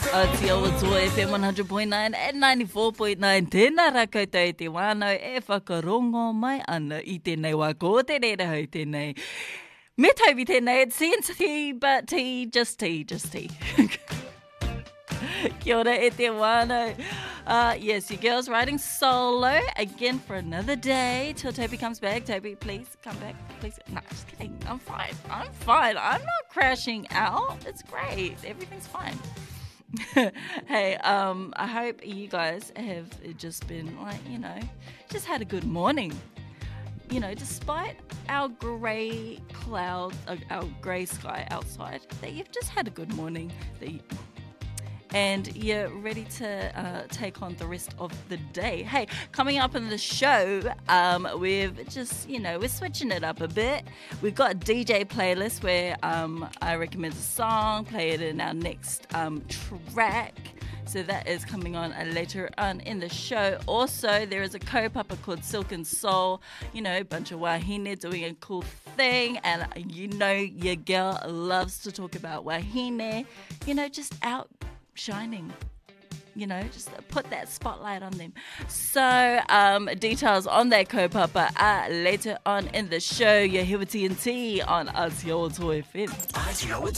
Te awa tua FM 100.9 and 94.9. Tēnā rā koutou e te wānau e whakarongo mai ana I tēnei wā ko te reira hau tēnei. Me taubi tēnei, it's tea, but tea, just tea. Kia ora e te wānau. Yes, your girl's riding solo again for another day till Toby comes back. Toby, please come back. Please. No, just kidding. I'm fine. I'm not crashing out. It's great. Everything's fine. Hey, I hope you guys have just been just had a good morning. Despite our grey clouds, our grey sky outside, that you've just had a good morning. And you're ready to take on the rest of the day. Hey, coming up in the show, we've just, we're switching it up a bit. We've got a DJ playlist where I recommend a song, play it in our next track. So that is coming on later on in the show. Also, there is a kaupapa called Silk and Soul. A bunch of wahine doing a cool thing. And your girl loves to talk about wahine. Just out shining, just put that spotlight on them. So details on that kaupapa are later on in the show. You're here with TNT on Aotearoa FM.